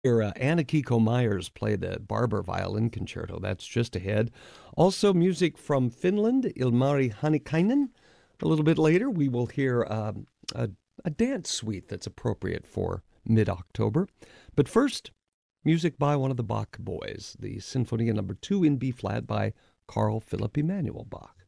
Here, Anna Kiko Myers play the Barber Violin Concerto. That's just ahead. Also, music from Finland, Ilmari Hanikainen. A little bit later, we will hear a dance suite that's appropriate for mid-October. But first, music by one of the Bach boys, the Sinfonia No. 2 in B-flat by Carl Philipp Emanuel Bach.